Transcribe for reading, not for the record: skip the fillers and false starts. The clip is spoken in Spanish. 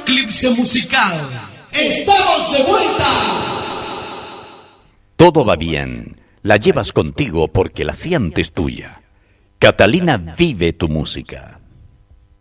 Eclipse Musical. ¡Estamos de vuelta! Todo va bien. La llevas contigo porque la sientes tuya. Catalina vive tu música.